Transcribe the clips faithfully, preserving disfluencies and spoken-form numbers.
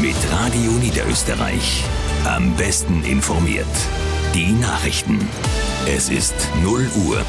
mit Radio Niederösterreich. Am besten informiert. Die Nachrichten. Es ist null Uhr.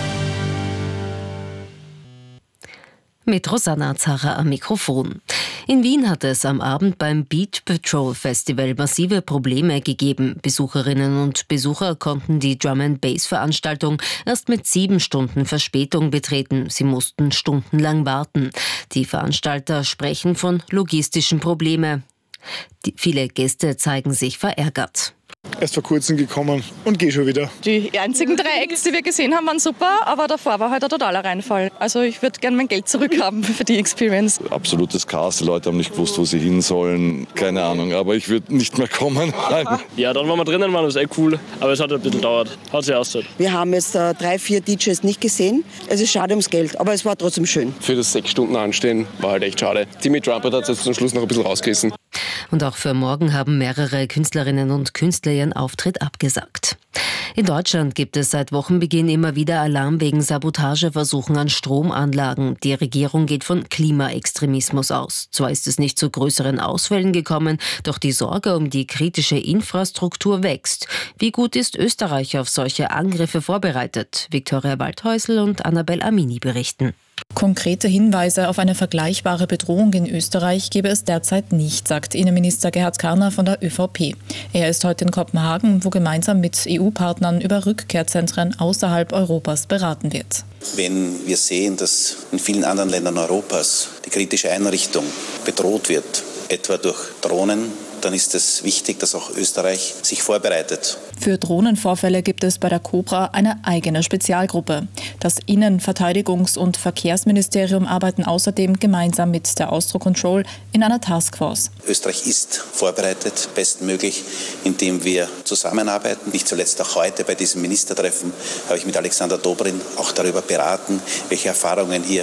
Mit Rosanna Zara am Mikrofon. In Wien hat es am Abend beim Beat Patrol Festival massive Probleme gegeben. Besucherinnen und Besucher konnten die Drum-and-Bass-Veranstaltung erst mit sieben Stunden Verspätung betreten. Sie mussten stundenlang warten. Die Veranstalter sprechen von logistischen Problemen. Die, viele Gäste zeigen sich verärgert. Erst vor kurzem gekommen und gehe schon wieder. Die einzigen drei Acts, die wir gesehen haben, waren super, aber davor war halt ein totaler Reinfall. Also ich würde gerne mein Geld zurückhaben für die Experience. Absolutes Chaos, die Leute haben nicht gewusst, wo sie hin sollen. Keine Ahnung, aber ich würde nicht mehr kommen. Ja, dann, wenn wir drinnen waren, war es echt cool, aber es hat ein bisschen gedauert. Hat sich ausgezahlt. Wir haben jetzt äh, drei, vier D Js nicht gesehen. Es ist schade ums Geld, aber es war trotzdem schön. Für das sechs Stunden Anstehen war halt echt schade. Timmy Trumpet hat es jetzt zum Schluss noch ein bisschen rausgerissen. Und auch für morgen haben mehrere Künstlerinnen und Künstler ihren Auftritt abgesagt. In Deutschland gibt es seit Wochenbeginn immer wieder Alarm wegen Sabotageversuchen an Stromanlagen. Die Regierung geht von Klimaextremismus aus. Zwar ist es nicht zu größeren Ausfällen gekommen, doch die Sorge um die kritische Infrastruktur wächst. Wie gut ist Österreich auf solche Angriffe vorbereitet? Viktoria Waldhäusl und Annabel Amini berichten. Konkrete Hinweise auf eine vergleichbare Bedrohung in Österreich gebe es derzeit nicht, sagt Innenminister Gerhard Karner von der ÖVP. Er ist heute in Kopenhagen, wo gemeinsam mit E U-Partnern über Rückkehrzentren außerhalb Europas beraten wird. Wenn wir sehen, dass in vielen anderen Ländern Europas die kritische Einrichtung bedroht wird, etwa durch Drohnen, dann ist es wichtig, dass auch Österreich sich vorbereitet. Für Drohnenvorfälle gibt es bei der Cobra eine eigene Spezialgruppe. Das Innen-, Verteidigungs- und Verkehrsministerium arbeiten außerdem gemeinsam mit der Austro Control in einer Taskforce. Österreich ist vorbereitet, bestmöglich, indem wir zusammenarbeiten. Nicht zuletzt auch heute bei diesem Ministertreffen habe ich mit Alexander Dobrindt auch darüber beraten, welche Erfahrungen hier